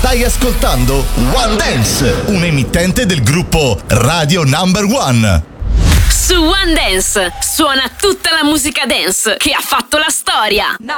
Stai ascoltando One Dance, un emittente del gruppo Radio Number One. Su One Dance suona tutta la musica dance che ha fatto la storia.